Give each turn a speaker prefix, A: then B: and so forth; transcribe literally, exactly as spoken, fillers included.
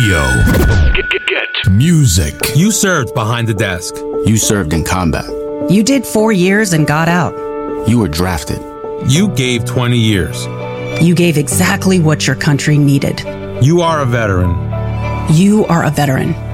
A: Radio. Get, get, get music.
B: You served behind the desk.
C: You served in combat.
D: You did four years and got out.
C: You were drafted.
B: You gave twenty years.
D: You gave exactly what your country needed.
B: You are a veteran.
D: You are a veteran.